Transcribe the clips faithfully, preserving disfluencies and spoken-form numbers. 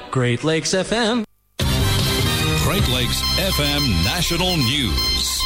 Great Lakes F M. Great Lakes F M National News.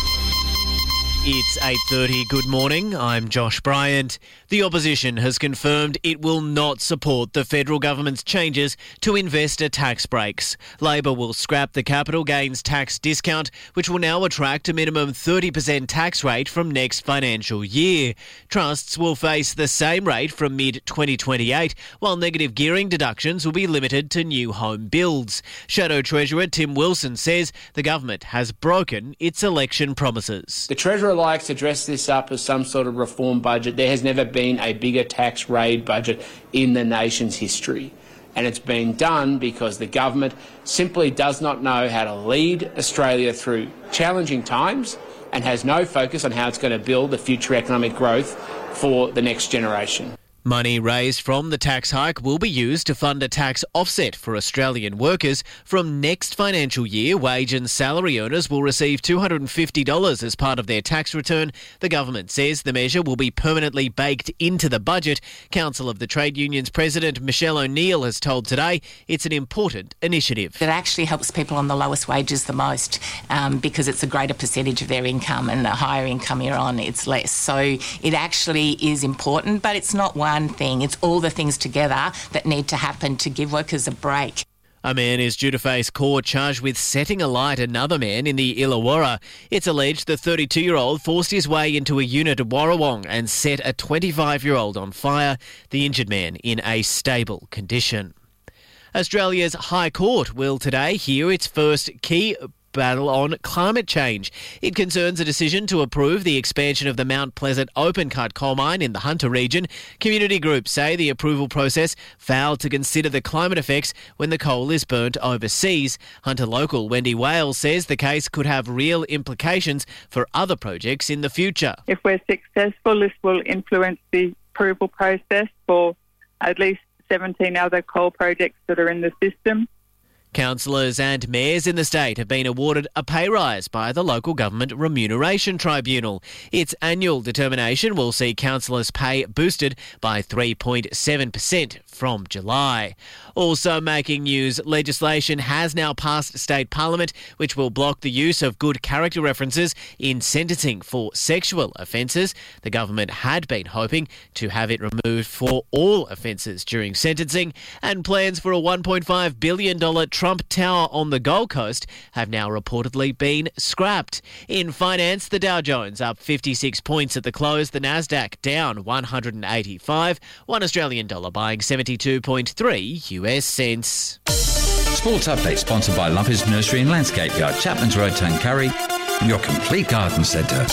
It's eight thirty. Good morning. I'm Josh Bryant. The opposition has confirmed it will not support the federal government's changes to investor tax breaks. Labor will scrap the capital gains tax discount, which will now attract a minimum thirty percent tax rate from next financial year. Trusts will face the same rate from mid twenty twenty-eight, while negative gearing deductions will be limited to new home builds. Shadow Treasurer Tim Wilson says the government has broken its election promises. The Treasurer likes to dress this up as some sort of reform budget. There has never been a bigger tax raid budget in the nation's history. And it's been done because the government simply does not know how to lead Australia through challenging times and has no focus on how it's going to build the future economic growth for the next generation. Money raised from the tax hike will be used to fund a tax offset for Australian workers. From next financial year, wage and salary earners will receive two hundred fifty dollars as part of their tax return. The government says the measure will be permanently baked into the budget. Council of the Trade Union's President Michelle O'Neill has told Today it's an important initiative. It actually helps people on the lowest wages the most um, because it's a greater percentage of their income, and the higher income you're on, it's less. So it actually is important, but it's not one One thing. It's all the things together that need to happen to give workers a break. A man is due to face court charged with setting alight another man in the Illawarra. It's alleged the thirty-two-year-old forced his way into a unit at Warrawong and set a twenty-five-year-old on fire, the injured man in a stable condition. Australia's High Court will today hear its first key battle on climate change. It concerns a decision to approve the expansion of the Mount Pleasant open-cut coal mine in the Hunter region. Community groups say the approval process failed to consider the climate effects when the coal is burnt overseas. Hunter local Wendy Wales says the case could have real implications for other projects in the future. If we're successful, this will influence the approval process for at least seventeen other coal projects that are in the system. Councillors and mayors in the state have been awarded a pay rise by the Local Government Remuneration Tribunal. Its annual determination will see councillors' pay boosted by three point seven percent from July. Also making news, legislation has now passed state parliament which will block the use of good character references in sentencing for sexual offences. The government had been hoping to have it removed for all offences during sentencing, and plans for a one point five billion dollars Trump Tower on the Gold Coast have now reportedly been scrapped. In finance, the Dow Jones up fifty-six points at the close, the Nasdaq down one hundred eighty-five, one Australian dollar buying seventy-two point three U S cents. Sports update sponsored by Lumpy's Nursery and Landscape Yard, Chapman's Road, Tuncurry, your complete garden centre.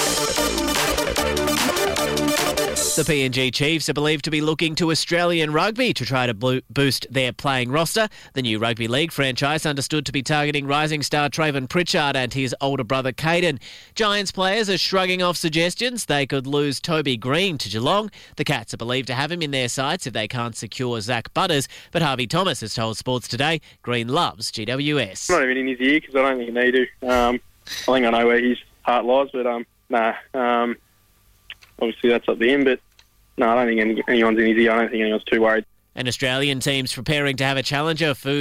The P N G Chiefs are believed to be looking to Australian rugby to try to bo- boost their playing roster. The new rugby league franchise understood to be targeting rising star Trayvon Pritchard and his older brother Caden. Giants players are shrugging off suggestions they could lose Toby Green to Geelong. The Cats are believed to have him in their sights if they can't secure Zach Butters, but Harvey Thomas has told Sports Today Green loves G W S. Not even in his ear because I don't think you need to. Um, I think I know where his heart lies, but um, nah. Um, obviously that's up to him, but no, I don't think any, anyone's in his ear. I don't think anyone's too worried. An Australian team's preparing to have a challenger for